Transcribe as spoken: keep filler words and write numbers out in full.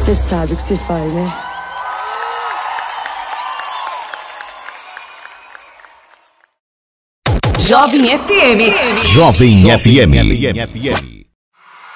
Você sabe o que se faz, né? Jovem F M. Jovem F M.